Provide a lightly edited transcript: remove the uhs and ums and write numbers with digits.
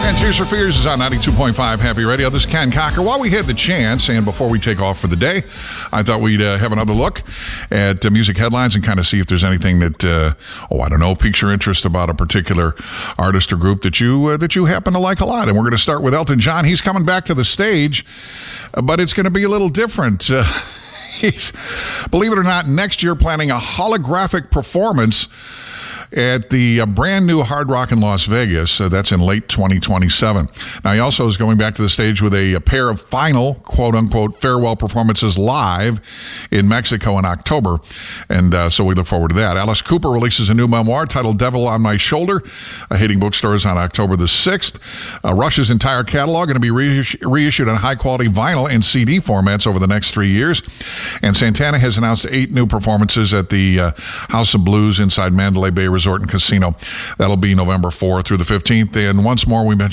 And Tears for Fears is on 92.5 Happy Radio. This is Ken Cocker. While we had the chance, and before we take off for the day, I thought we'd have another look at music headlines and kind of see if there's anything that, piques your interest about a particular artist or group that you happen to like a lot. And we're going to start with Elton John. He's coming back to the stage, but it's going to be a little different. He's, believe it or not, next year planning a holographic performance at the brand new Hard Rock in Las Vegas. That's in late 2027. Now, he also is going back to the stage with a pair of final, quote-unquote, farewell performances live in Mexico in October. And so we look forward to that. Alice Cooper releases a new memoir titled Devil on My Shoulder, hitting bookstores on October the 6th. Rush's entire catalog going to be reissued on high-quality vinyl and CD formats over the next 3 years. And Santana has announced 8 new performances at the House of Blues inside Mandalay Bay Resort and Casino. That'll be November 4th through the 15th. And once more, we mentioned